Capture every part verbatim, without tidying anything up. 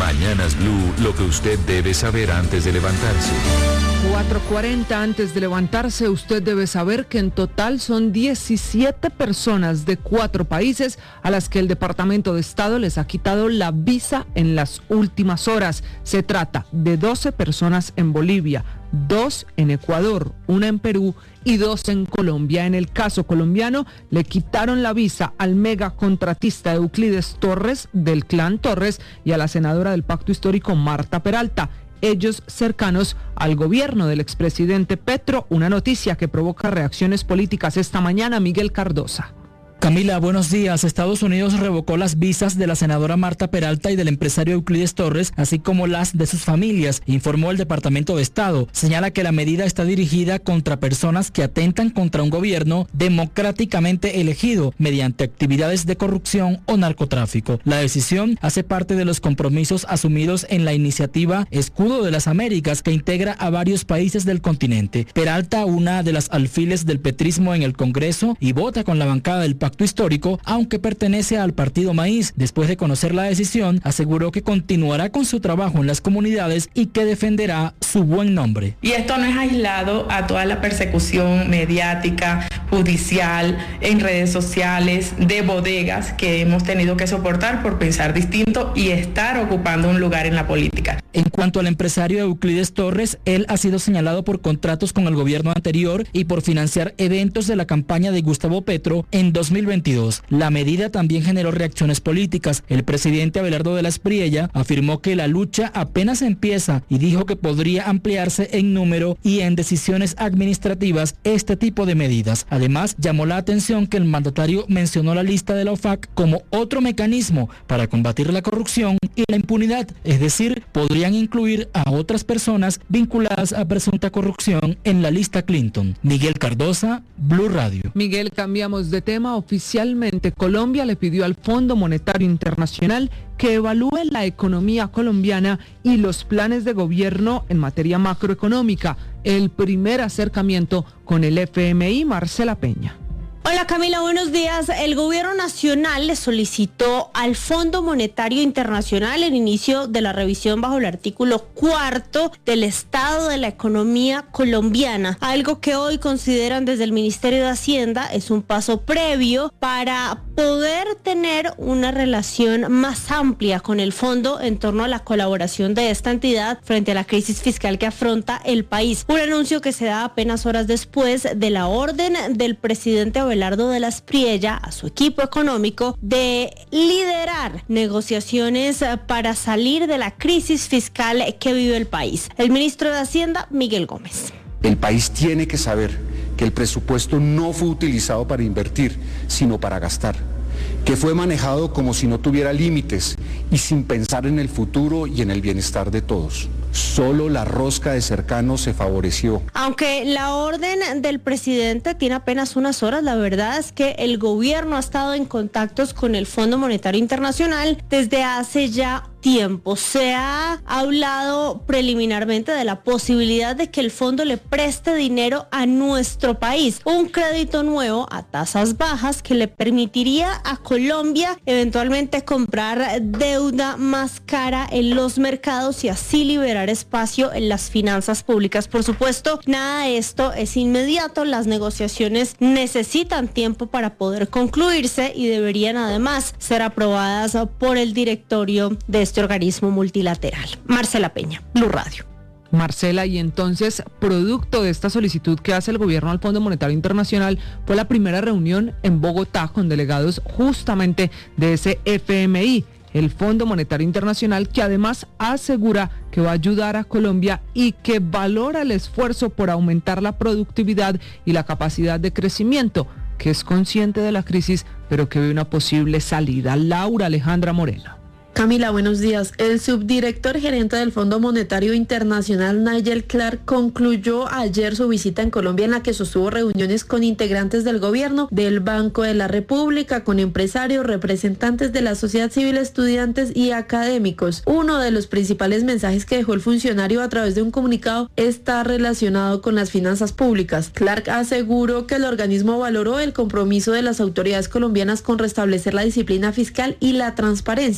Mañanas Blue, lo que usted debe saber antes de levantarse. cuatro cuarenta antes de levantarse, usted debe saber que en total son diecisiete personas de cuatro países a las que el Departamento de Estado les ha quitado la visa en las últimas horas. Se trata de doce personas en Bolivia, dos en Ecuador, una en Perú y dos en Colombia. En el caso colombiano, le quitaron la visa al megacontratista Euclides Torres, del clan Torres, y a la senadora del Pacto Histórico, Marta Peralta, ellos cercanos al gobierno del expresidente Petro. Una noticia que provoca reacciones políticas esta mañana. Miguel Cardosa. Camila, buenos días. Estados Unidos revocó las visas de la senadora Marta Peralta y del empresario Euclides Torres, así como las de sus familias, informó el Departamento de Estado. Señala que la medida está dirigida contra personas que atentan contra un gobierno democráticamente elegido mediante actividades de corrupción o narcotráfico. La decisión hace parte de los compromisos asumidos en la iniciativa Escudo de las Américas, que integra a varios países del continente. Peralta, una de las alfiles del petrismo en el Congreso y vota con la bancada del Pacto Histórico, aunque pertenece al Partido Maíz. Después de conocer la decisión, aseguró que continuará con su trabajo en las comunidades y que defenderá su buen nombre. Y esto no es aislado a toda la persecución mediática, judicial, en redes sociales, de bodegas que hemos tenido que soportar por pensar distinto y estar ocupando un lugar en la política. En cuanto al empresario Euclides Torres, él ha sido señalado por contratos con el gobierno anterior y por financiar eventos de la campaña de Gustavo Petro en dos mil veintidós. La medida también generó reacciones políticas. El presidente Abelardo de la Espriella afirmó que la lucha apenas empieza y dijo que podría ampliarse en número y en decisiones administrativas este tipo de medidas. Además, llamó la atención que el mandatario mencionó la lista de la O F A C como otro mecanismo para combatir la corrupción y la impunidad, es decir, podrían incluir a otras personas vinculadas a presunta corrupción en la lista Clinton. Miguel Cardosa, Blue Radio. Miguel, cambiamos de tema. Oficialmente, Colombia le pidió al Fondo Monetario Internacional que evalúe la economía colombiana y los planes de gobierno en materia macroeconómica. El primer acercamiento con el F M I, Marcela Peña. Hola Camila, buenos días. El gobierno nacional le solicitó al Fondo Monetario Internacional el inicio de la revisión bajo el artículo cuarto del estado de la economía colombiana, algo que hoy consideran desde el Ministerio de Hacienda es un paso previo para poder tener una relación más amplia con el fondo en torno a la colaboración de esta entidad frente a la crisis fiscal que afronta el país. Un anuncio que se da apenas horas después de la orden del presidente Abelardo de la Espriella a su equipo económico de liderar negociaciones para salir de la crisis fiscal que vive el país. El ministro de Hacienda, Miguel Gómez. El país tiene que saber que el presupuesto no fue utilizado para invertir, sino para gastar, que fue manejado como si no tuviera límites y sin pensar en el futuro y en el bienestar de todos. Solo la rosca de cercanos se favoreció. Aunque la orden del presidente tiene apenas unas horas, la verdad es que el gobierno ha estado en contactos con el Fondo Monetario Internacional desde hace ya tiempo. Se ha hablado preliminarmente de la posibilidad de que el fondo le preste dinero a nuestro país, un crédito nuevo a tasas bajas que le permitiría a Colombia eventualmente comprar deuda más cara en los mercados y así liberar espacio en las finanzas públicas. Por supuesto, nada de esto es inmediato, las negociaciones necesitan tiempo para poder concluirse y deberían además ser aprobadas por el directorio de este organismo multilateral. Marcela Peña, Blue Radio. Marcela, y entonces, producto de esta solicitud que hace el gobierno al Fondo Monetario Internacional, fue la primera reunión en Bogotá con delegados justamente de ese F M I, el Fondo Monetario Internacional, que además asegura que va a ayudar a Colombia y que valora el esfuerzo por aumentar la productividad y la capacidad de crecimiento, que es consciente de la crisis, pero que ve una posible salida. Laura Alejandra Moreno. Camila, buenos días. El subdirector gerente del Fondo Monetario Internacional, Nigel Clark, concluyó ayer su visita en Colombia, en la que sostuvo reuniones con integrantes del gobierno, del Banco de la República, con empresarios, representantes de la sociedad civil, estudiantes y académicos. Uno de los principales mensajes que dejó el funcionario a través de un comunicado está relacionado con las finanzas públicas. Clark aseguró que el organismo valoró el compromiso de las autoridades colombianas con restablecer la disciplina fiscal y la transparencia y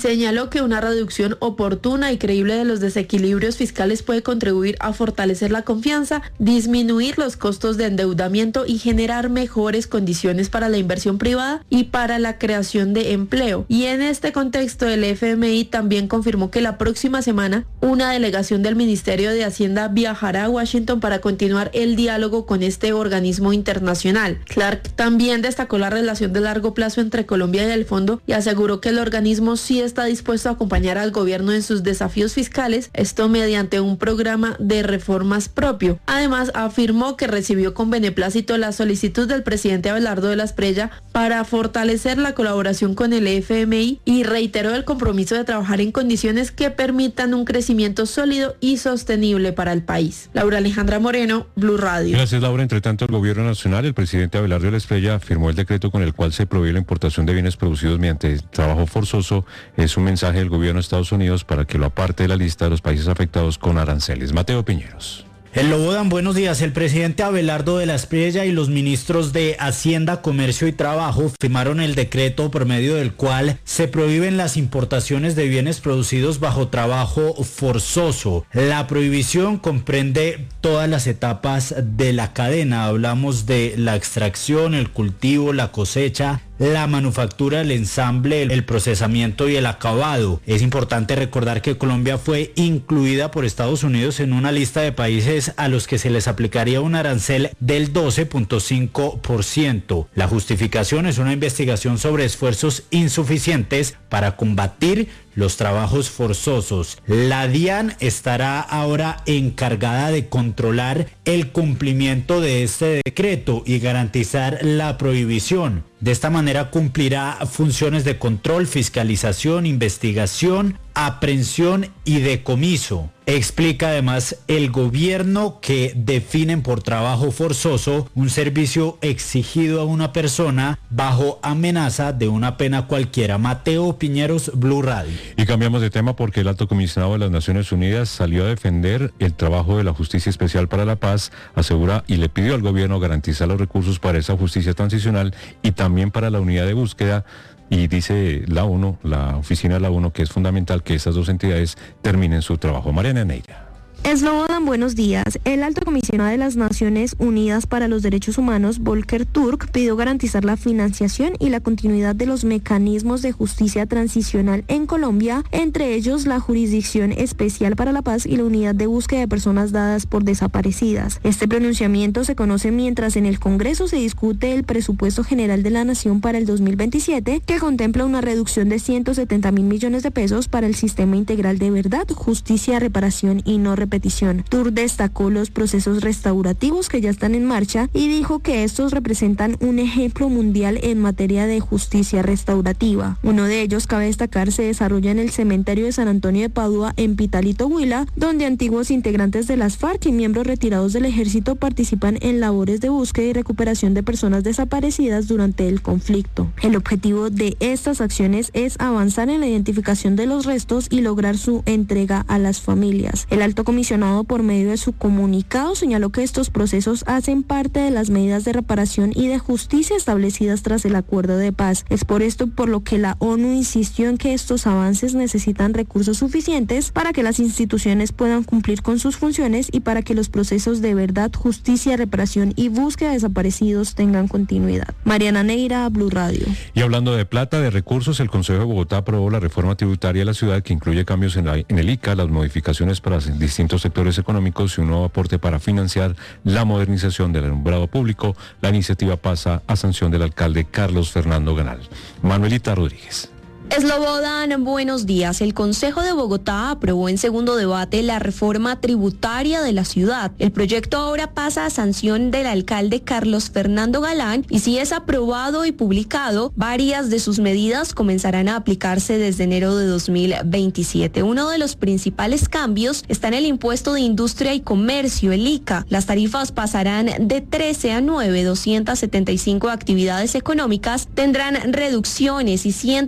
señaló que una reducción oportuna y creíble de los desequilibrios fiscales puede contribuir a fortalecer la confianza, disminuir los costos de endeudamiento y generar mejores condiciones para la inversión privada y para la creación de empleo. Y en este contexto, el F M I también confirmó que la próxima semana una delegación del Ministerio de Hacienda viajará a Washington para continuar el diálogo con este organismo internacional. Clark también destacó la relación de largo plazo entre Colombia y el fondo y aseguró que el organismo sí está dispuesto a acompañar al gobierno en sus desafíos fiscales, esto mediante un programa de reformas propio. Además, afirmó que recibió con beneplácito la solicitud del presidente Abelardo de la Espriella para fortalecer la colaboración con el F M I y reiteró el compromiso de trabajar en condiciones que permitan un crecimiento sólido y sostenible para el país. Laura Alejandra Moreno, Blue Radio. Gracias, Laura. Entre tanto, el gobierno nacional, el presidente Abelardo de la Espriella, firmó el decreto con el cual se prohíbe la importación de bienes producidos mediante trabajo forzoso. Es un mensaje del gobierno de Estados Unidos para que lo aparte de la lista de los países afectados con aranceles. Mateo Piñeros. El Lobodan, buenos días. El presidente Abelardo de la Espriella y los ministros de Hacienda, Comercio y Trabajo firmaron el decreto por medio del cual se prohíben las importaciones de bienes producidos bajo trabajo forzoso. La prohibición comprende todas las etapas de la cadena. Hablamos de la extracción, el cultivo, la cosecha, la manufactura, el ensamble, el procesamiento y el acabado. Es importante recordar que Colombia fue incluida por Estados Unidos en una lista de países a los que se les aplicaría un arancel del doce punto cinco por ciento. La justificación es una investigación sobre esfuerzos insuficientes para combatir los trabajos forzosos. La DIAN estará ahora encargada de controlar el cumplimiento de este decreto y garantizar la prohibición. De esta manera cumplirá funciones de control, fiscalización, investigación, aprehensión y decomiso. Explica además el gobierno que definen por trabajo forzoso un servicio exigido a una persona bajo amenaza de una pena cualquiera. Mateo Piñeros, Blue Radio. Y cambiamos de tema porque el alto comisionado de las Naciones Unidas salió a defender el trabajo de la Justicia Especial para la Paz, asegura y le pidió al gobierno garantizar los recursos para esa justicia transicional y también para la unidad de búsqueda. Y dice la ONU, la oficina de la ONU, que es fundamental que estas dos entidades terminen su trabajo. Mariana Neira. Slobodan, buenos días. El alto comisionado de las Naciones Unidas para los Derechos Humanos, Volker Turk, pidió garantizar la financiación y la continuidad de los mecanismos de justicia transicional en Colombia, entre ellos la Jurisdicción Especial para la Paz y la Unidad de Búsqueda de Personas Dadas por Desaparecidas. Este pronunciamiento se conoce mientras en el Congreso se discute el presupuesto general de la Nación para el dos mil veintisiete, que contempla una reducción de ciento setenta mil millones de pesos para el Sistema Integral de Verdad, Justicia, Reparación y No Repetición. Tur destacó los procesos restaurativos que ya están en marcha y dijo que estos representan un ejemplo mundial en materia de justicia restaurativa. Uno de ellos, cabe destacar, se desarrolla en el cementerio de San Antonio de Padua en Pitalito, Huila, donde antiguos integrantes de las FARC y miembros retirados del ejército participan en labores de búsqueda y recuperación de personas desaparecidas durante el conflicto. El objetivo de estas acciones es avanzar en la identificación de los restos y lograr su entrega a las familias. El alto comisionado por medio de su comunicado señaló que estos procesos hacen parte de las medidas de reparación y de justicia establecidas tras el acuerdo de paz. Es por esto por lo que la ONU insistió en que estos avances necesitan recursos suficientes para que las instituciones puedan cumplir con sus funciones y para que los procesos de verdad, justicia, reparación y búsqueda de desaparecidos tengan continuidad. Mariana Neira, Blue Radio. Y hablando de plata, de recursos, el Consejo de Bogotá aprobó la reforma tributaria de la ciudad que incluye cambios en, la, en el I C A, las modificaciones para distintos sectores económicos y un nuevo aporte para financiar la modernización del alumbrado público. La iniciativa pasa a sanción del alcalde Carlos Fernando Ganal. Manuelita Rodríguez. Slobodan, buenos días. El Consejo de Bogotá aprobó en segundo debate la reforma tributaria de la ciudad. El proyecto ahora pasa a sanción del alcalde Carlos Fernando Galán y si es aprobado y publicado, varias de sus medidas comenzarán a aplicarse desde enero de dos mil veintisiete. Uno de los principales cambios está en el impuesto de industria y comercio, el I C A. Las tarifas pasarán de trece a nueve, doscientas setenta y cinco actividades económicas tendrán reducciones y ciento sesenta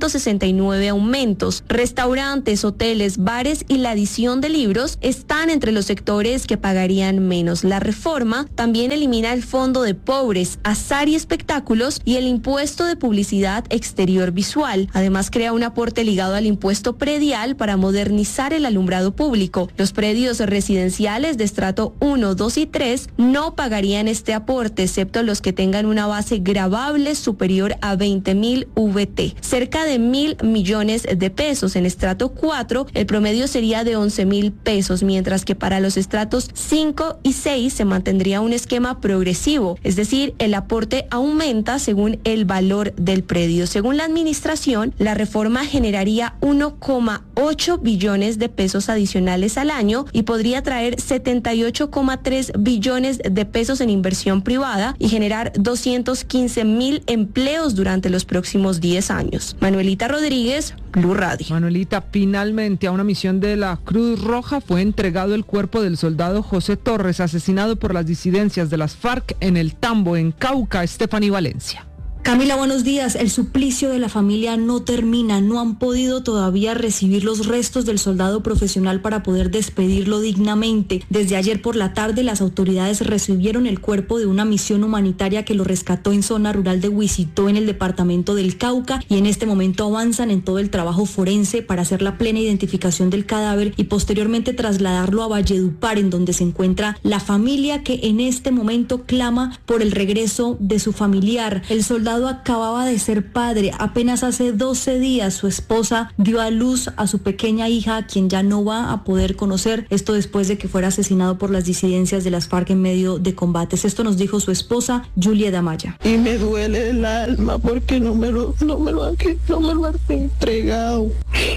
cuarenta y nueve aumentos. Restaurantes, hoteles, bares y la edición de libros están entre los sectores que pagarían menos. La reforma también elimina el fondo de pobres, azar y espectáculos y el impuesto de publicidad exterior visual. Además, crea un aporte ligado al impuesto predial para modernizar el alumbrado público. Los predios residenciales de estrato uno, dos y tres no pagarían este aporte, excepto los que tengan una base gravable superior a veinte mil V T, cerca de mil millones de pesos. En estrato cuatro, el promedio sería de once mil pesos, mientras que para los estratos cinco y seis se mantendría un esquema progresivo, es decir, el aporte aumenta según el valor del predio. Según la administración, la reforma generaría uno coma ocho billones de pesos adicionales al año y podría traer setenta y ocho coma tres billones de pesos en inversión privada y generar doscientos quince mil empleos durante los próximos diez años. Manuelita Rodríguez, Blue Radio. Manuelita, finalmente a una misión de la Cruz Roja fue entregado el cuerpo del soldado José Torres, asesinado por las disidencias de las FARC en el Tambo, en Cauca. Estefanía Valencia. Camila, buenos días. El suplicio de la familia no termina. No han podido todavía recibir los restos del soldado profesional para poder despedirlo dignamente. Desde ayer por la tarde, las autoridades recibieron el cuerpo de una misión humanitaria que lo rescató en zona rural de Huisitó, en el departamento del Cauca, y en este momento avanzan en todo el trabajo forense para hacer la plena identificación del cadáver y posteriormente trasladarlo a Valledupar, en donde se encuentra la familia que en este momento clama por el regreso de su familiar. El soldado acababa de ser padre. Apenas hace doce días su esposa dio a luz a su pequeña hija, a quien ya no va a poder conocer, esto después de que fuera asesinado por las disidencias de las FARC en medio de combates. Esto nos dijo su esposa, Julia Damaya. Y me duele el alma porque no me lo, no me lo, han, no me lo han entregado.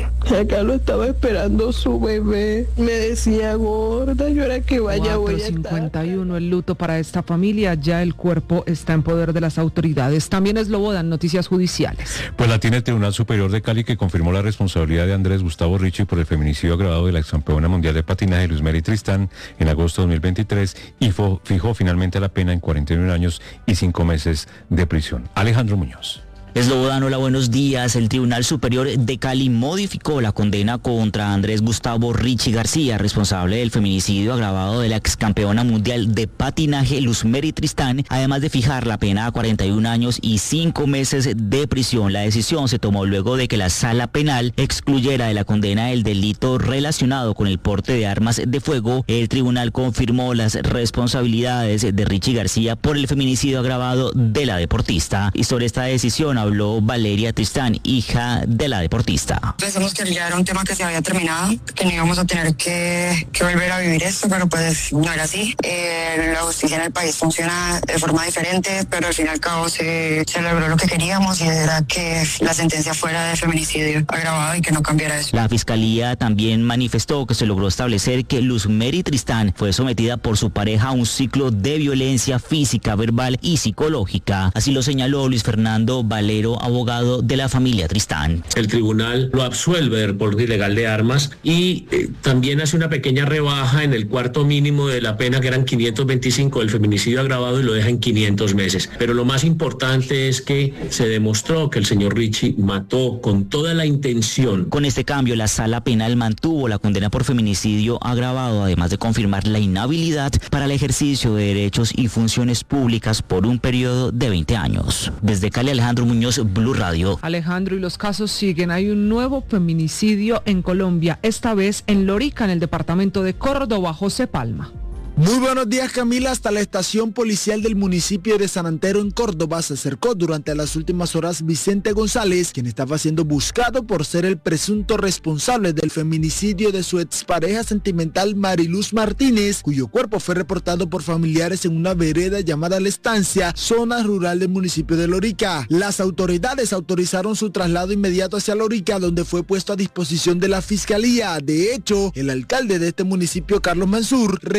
Acá lo estaba esperando su bebé. Me decía, gorda, yo era que vaya, voy a estar. cincuenta y uno el luto para esta familia. Ya el cuerpo está en poder de las autoridades. También Eslobodan, noticias judiciales. Pues la tiene el Tribunal Superior de Cali, que confirmó la responsabilidad de Andrés Gustavo Richie por el feminicidio agravado de la excampeona mundial de patinaje Luz Mary Tristán en agosto de dos mil veintitrés y fo, fijó finalmente la pena en cuarenta y un años y cinco meses de prisión. Alejandro Muñoz. Eslobodan, hola, buenos días. El Tribunal Superior de Cali modificó la condena contra Andrés Gustavo Richie García, responsable del feminicidio agravado de la ex campeona mundial de patinaje Luz Mary Tristán, además de fijar la pena a cuarenta y un años y cinco meses de prisión. La decisión se tomó luego de que la Sala Penal excluyera de la condena el delito relacionado con el porte de armas de fuego. El tribunal confirmó las responsabilidades de Richie García por el feminicidio agravado de la deportista. Y sobre esta decisión habló Valeria Tristán, hija de la deportista. Pensamos que ya era un tema que se había terminado, que no íbamos a tener que, que volver a vivir esto, pero pues no era así. Eh, la justicia en el país funciona de forma diferente, pero al fin y al cabo se, se logró lo que queríamos, y era que la sentencia fuera de feminicidio agravado y que no cambiara eso. La fiscalía también manifestó que se logró establecer que Luz Mary Tristán fue sometida por su pareja a un ciclo de violencia física, verbal y psicológica. Así lo señaló Luis Fernando Valero, abogado de la familia Tristán. El tribunal lo absuelve del porte ilegal de armas y eh, también hace una pequeña rebaja en el cuarto mínimo de la pena, que eran quinientos veinticinco del feminicidio agravado, y lo deja en quinientos meses. Pero lo más importante es que se demostró que el señor Richie mató con toda la intención. Con este cambio, la Sala Penal mantuvo la condena por feminicidio agravado, además de confirmar la inhabilidad para el ejercicio de derechos y funciones públicas por un periodo de veinte años. Desde Cali, Alejandro Muñoz, Blue Radio. Alejandro, y los casos siguen. Hay un nuevo feminicidio en Colombia, esta vez en Lorica, en el departamento de Córdoba. José Palma. Muy buenos días, Camila. Hasta la estación policial del municipio de San Antero, en Córdoba, se acercó durante las últimas horas Vicente González, quien estaba siendo buscado por ser el presunto responsable del feminicidio de su expareja sentimental Mariluz Martínez, cuyo cuerpo fue reportado por familiares en una vereda llamada La Estancia, zona rural del municipio de Lorica. Las autoridades autorizaron su traslado inmediato hacia Lorica, donde fue puesto a disposición de la fiscalía. De hecho, el alcalde de este municipio, Carlos Mansur, rechazó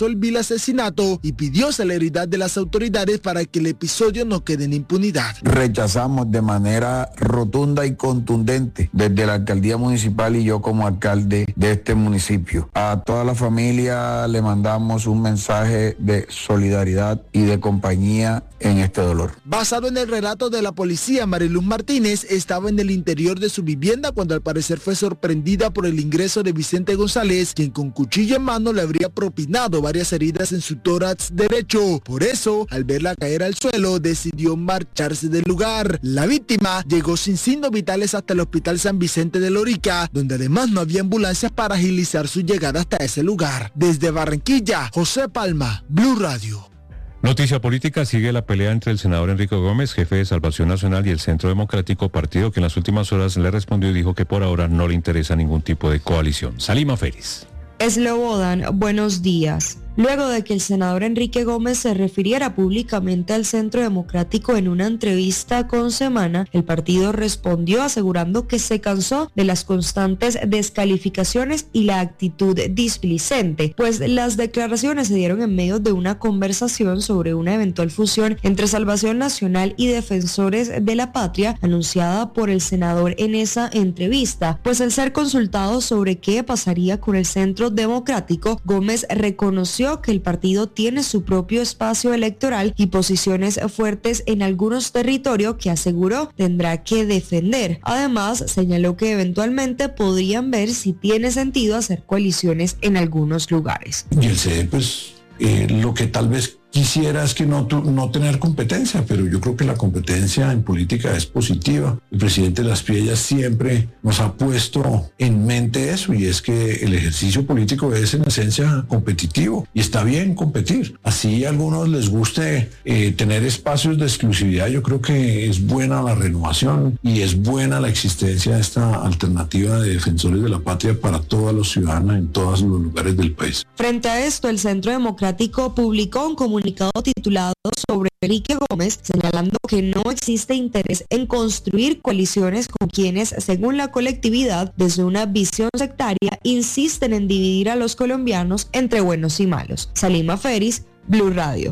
el vil asesinato y pidió celeridad de las autoridades para que el episodio no quede en impunidad. Rechazamos de manera rotunda y contundente desde la alcaldía municipal y yo como alcalde de este municipio. A toda la familia le mandamos un mensaje de solidaridad y de compañía en este dolor. Basado en el relato de la policía, Mariluz Martínez estaba en el interior de su vivienda cuando al parecer fue sorprendida por el ingreso de Vicente González, quien con cuchillo en mano le habría propinado varias heridas en su tórax derecho. Por eso, al verla caer al suelo, decidió marcharse del lugar. La víctima llegó sin signos vitales hasta el Hospital San Vicente de Lorica, donde además no había ambulancias para agilizar su llegada hasta ese lugar. Desde Barranquilla, José Palma, Blue Radio. Noticia política, sigue la pelea entre el senador Enrique Gómez, jefe de Salvación Nacional, y el Centro Democrático, partido que en las últimas horas le respondió y dijo que por ahora no le interesa ningún tipo de coalición. Salima Félix. Slobodan, buenos días. Luego de que el senador Enrique Gómez se refiriera públicamente al Centro Democrático en una entrevista con Semana, el partido respondió asegurando que se cansó de las constantes descalificaciones y la actitud displicente, pues las declaraciones se dieron en medio de una conversación sobre una eventual fusión entre Salvación Nacional y Defensores de la Patria, anunciada por el senador en esa entrevista. Pues al ser consultado sobre qué pasaría con el Centro Democrático, Gómez reconoció que el partido tiene su propio espacio electoral y posiciones fuertes en algunos territorios que aseguró tendrá que defender. Además, señaló que eventualmente podrían ver si tiene sentido hacer coaliciones en algunos lugares. Y el C D, pues, eh, lo que tal vez quisiera es que no, no tener competencia, pero yo creo que la competencia en política es positiva. El presidente Las Piellas siempre nos ha puesto en mente eso, y es que el ejercicio político es en esencia competitivo y está bien competir. Así a algunos les guste eh, tener espacios de exclusividad, yo creo que es buena la renovación y es buena la existencia de esta alternativa de Defensores de la Patria para todos los ciudadanos en todos los lugares del país. Frente a esto, el Centro Democrático publicó un comunicado comunicado titulado sobre Enrique Gómez, señalando que no existe interés en construir coaliciones con quienes, según la colectividad, desde una visión sectaria, insisten en dividir a los colombianos entre buenos y malos. Salima Félix, Blue Radio.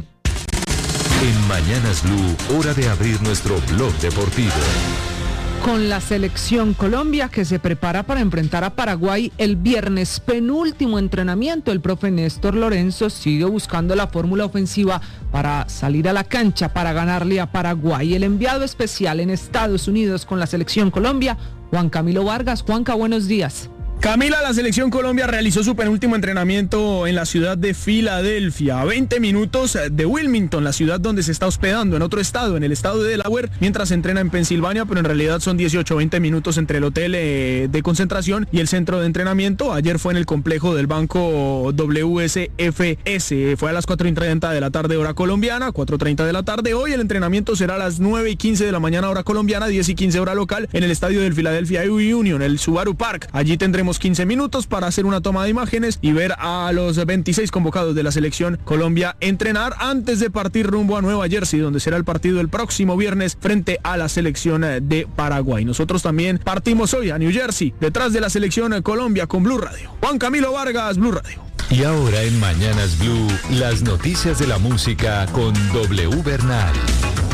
En Mañanas Blue, hora de abrir nuestro blog deportivo. Con la selección Colombia que se prepara para enfrentar a Paraguay el viernes, penúltimo entrenamiento, el profe Néstor Lorenzo sigue buscando la fórmula ofensiva para salir a la cancha para ganarle a Paraguay. El enviado especial en Estados Unidos con la selección Colombia, Juan Camilo Vargas. Juanca, buenos días. Camila, la selección Colombia realizó su penúltimo entrenamiento en la ciudad de Filadelfia, a veinte minutos de Wilmington, la ciudad donde se está hospedando, en otro estado, en el estado de Delaware, mientras se entrena en Pensilvania, pero en realidad son dieciocho a veinte minutos entre el hotel eh, de concentración y el centro de entrenamiento. Ayer fue en el complejo del banco W S F S, fue a las cuatro y treinta de la tarde hora colombiana, cuatro y treinta de la tarde. Hoy el entrenamiento será a las nueve y quince de la mañana hora colombiana, diez y quince hora local, en el estadio del Philadelphia Union, el Subaru Park. Allí tendremos quince minutos para hacer una toma de imágenes y ver a los veintiséis convocados de la selección Colombia entrenar antes de partir rumbo a Nueva Jersey, donde será el partido el próximo viernes frente a la selección de Paraguay. Nosotros también partimos hoy a New Jersey, detrás de la selección Colombia con Blue Radio. Juan Camilo Vargas, Blue Radio. Y ahora en Mañanas Blue, las noticias de la música con W Bernal.